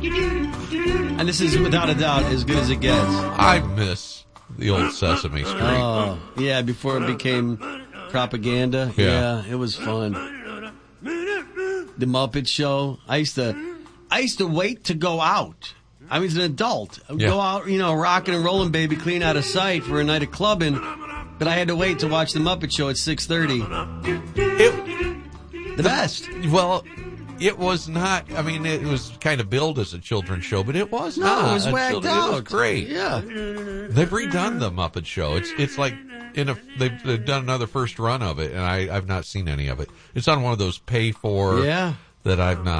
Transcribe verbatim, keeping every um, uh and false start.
And this is, without a doubt, as good as it gets. I miss the old Sesame Street. Oh, yeah, before it became propaganda. Yeah. Yeah, it was fun. The Muppet Show. I used to, I used to wait to go out. I was an adult. I would Yeah. go out, you know, rocking and rolling, baby, clean out of sight for a night of clubbing. But I had to wait to watch the Muppet Show at six thirty. It, The best. well, it was not, I mean, it was kind of billed as a children's show, but it was No, not. it was a whacked children- out. It was great. Yeah. They've redone the Muppet Show. It's it's like in a they've, they've done another first run of it, and I I've not seen any of it. It's on one of those pay for Yeah. that I've not.